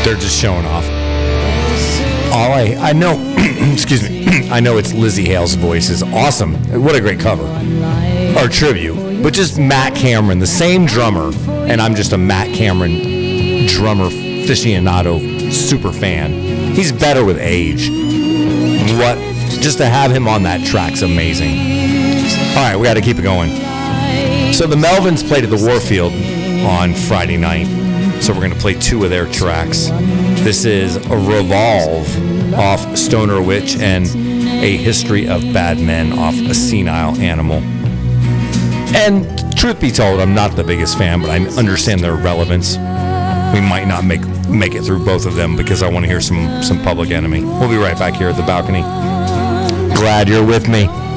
They're just showing off. All I know, excuse me, I know it's Lizzie Hale's voice is awesome. What a great cover. Or tribute. But just Matt Cameron, the same drummer, and I'm just a Matt Cameron drummer aficionado super fan. He's better with age. Just to have him on that track's amazing. All right, we got to keep it going. So the Melvins played at the Warfield on Friday night. So we're going to play 2 of their tracks. This is a Revolve off Stoner Witch and A History of Bad Men off A Senile Animal. And truth be told, I'm not the biggest fan, but I understand their relevance. We might not make it through both of them because I want to hear some Public Enemy. We'll be right back here at the balcony. Glad you're with me.